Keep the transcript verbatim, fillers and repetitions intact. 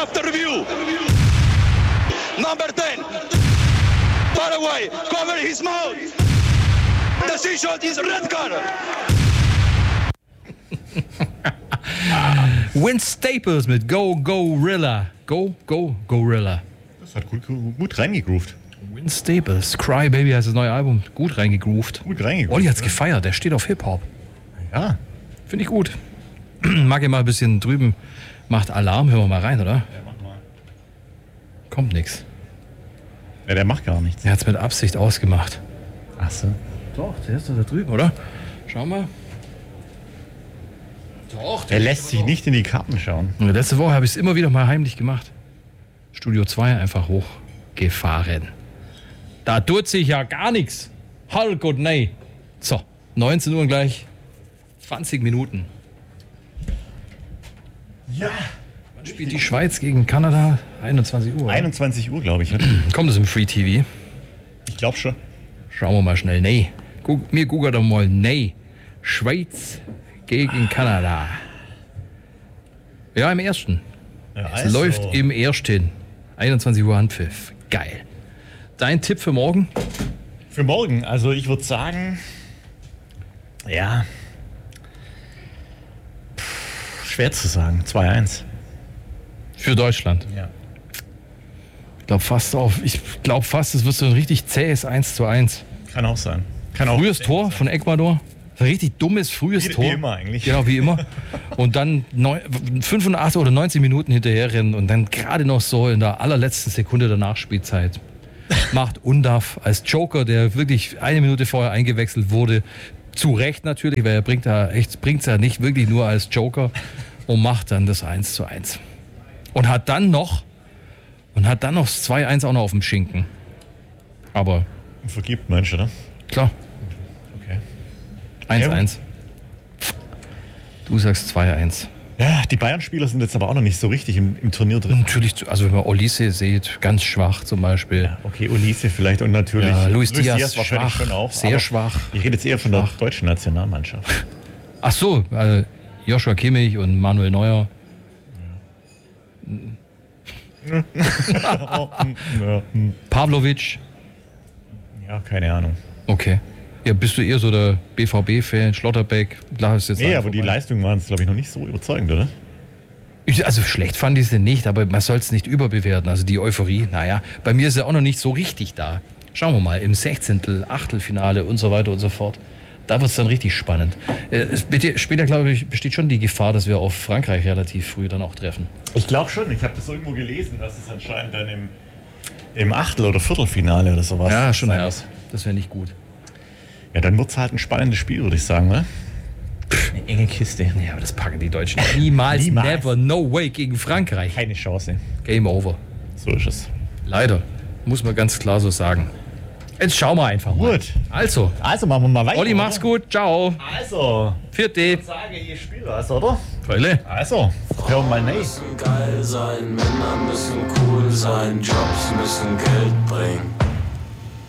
after review. Number ten. Paraguay, cover his mouth. Decision is red card. Vince Staples mit Go Gorilla. Go, Go, Gorilla. Das hat gut, gut reingegroovt. Vince Staples, Cry Baby heißt das neue Album. Gut reingegroovt. Gut reingegroovt. Olli hat's gefeiert, der steht auf Hip-Hop. Ja. Finde ich gut. Mag ich mal ein bisschen drüben. Macht Alarm, hören wir mal rein, oder? Ja, mach mal. Kommt nix. Ja, der macht gar nichts. Er hat's mit Absicht ausgemacht. Ach so. Doch, der ist doch da drüben, oder? Schau mal. Doch, Er lässt sich nicht in die Karten schauen. Letzte Woche habe ich es immer wieder mal heimlich gemacht. Studio zwei einfach hochgefahren. Da tut sich ja gar nichts. Halt gut, nee. So, neunzehn Uhr gleich. zwanzig Minuten. Ja. Wann spielt die Schweiz gegen Kanada? einundzwanzig Uhr. einundzwanzig Uhr, glaube ich. Kommt es im Free T V? Ich glaube schon. Schauen wir mal schnell. Nee. Guck, mir guckt doch mal. Nee. Schweiz gegen Kanada. Ja, im ersten. Ja, Es also. läuft im ersten. einundzwanzig Uhr Handpfiff. Geil. Dein Tipp für morgen? Für morgen, also ich würde sagen, ja, Pff, schwer zu sagen, zwei eins. Für Deutschland. Ja. Ich glaube fast auf. Ich glaube fast, es wird so ein richtig zähes eins zu eins. Kann auch sein. Kann auch Frühes Tor von Ecuador. Ein richtig dummes frühes Wie- Tor. wie immer eigentlich. Genau, wie immer. Und dann neun, fünfundachtzig oder neunzig Minuten hinterherrennen und dann gerade noch so in der allerletzten Sekunde der Nachspielzeit macht Undav als Joker, der wirklich eine Minute vorher eingewechselt wurde, zu Recht natürlich, weil er bringt da echt, bringt's ja nicht wirklich nur als Joker und macht dann das eins zu eins. Und hat dann noch und hat dann noch das zwei eins auch noch auf dem Schinken. Aber Vergibt Mensch, oder? klar, Okay. eins eins. Du sagst zwei eins. Ja, die Bayern-Spieler sind jetzt aber auch noch nicht so richtig im, im Turnier drin. Natürlich, also wenn man Olise sieht, ganz schwach zum Beispiel. Ja, okay, Ulisse vielleicht und natürlich Ja, Luis Diaz, wahrscheinlich schwach, schon auch. sehr aber schwach. Ich rede jetzt eher von Schwach. der deutschen Nationalmannschaft. Ach so, äh, Joshua Kimmich und Manuel Neuer. ja, hm. Pavlovic. ja, keine Ahnung. Okay. Ja, bist du eher so der B V B-Fan, Schlotterbeck? Klar ist jetzt Nee, an aber die vorbei. Leistungen waren es, glaube ich, noch nicht so überzeugend, oder? Ich- Also schlecht fand ich sie nicht, aber man soll es nicht überbewerten. Also die Euphorie, naja, bei mir ist sie auch noch nicht so richtig da. Schauen wir mal, im Sechzehntel, Achtelfinale und so weiter und so fort. Da wird es dann richtig spannend. Äh, es besteht- Später, glaube ich, besteht schon die Gefahr, dass wir auf Frankreich relativ früh dann auch treffen. Ich glaube schon. Ich habe das irgendwo gelesen, dass es anscheinend dann im, im Achtel- oder Viertelfinale oder sowas Ja, schon sein erst. Das wäre nicht gut. Ja, dann wird es halt ein spannendes Spiel, würde ich sagen, ne? Eine enge Kiste. Ja, aber das packen die Deutschen niemals, Niemals. never, no way gegen Frankreich. Keine Chance. Game over. So ist es. Leider. Muss man ganz klar so sagen. Jetzt schauen wir einfach mal. Gut. Also, Also machen wir mal weiter. Olli, mach's gut. Ciao. Also, Vierte. ich sage, ihr spielt was, oder? Frölle. Also, hören wir mal rein. Müssen geil sein, Männer müssen cool sein, Jobs müssen Geld bringen.